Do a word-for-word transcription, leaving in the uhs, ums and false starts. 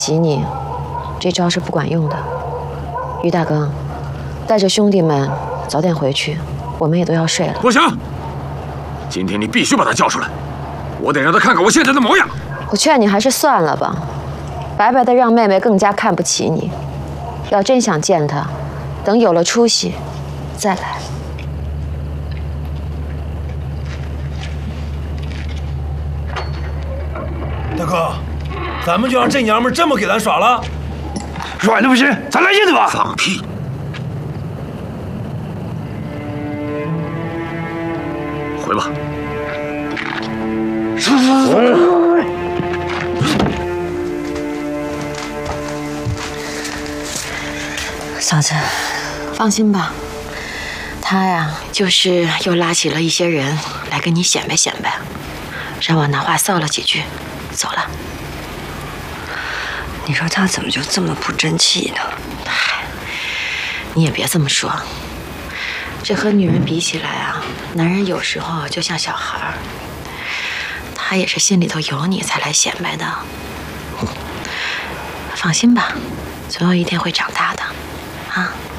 挤你，这招是不管用的。于大刚，带着兄弟们早点回去，我们也都要睡了。 不行，今天你必须把他叫出来，我得让他看看我现在的模样。 我劝你还是算了吧，白白的让妹妹更加看不起你。要真想见她，等有了出息再来。 大哥，咱们就让这娘们这么给咱耍了？ 软的不行，咱来硬的吧！ 放屁！回吧。 是是是。 嫂子，放心吧，他呀，就是又拉起了一些人来跟你显摆显摆，让我拿话臊了几句，走了。 你说他怎么就这么不争气呢？ 嗨，你也别这么说，这和女人比起来啊，男人有时候就像小孩儿，他也是心里头有你才来显摆的。放心吧，总有一天会长大的，啊。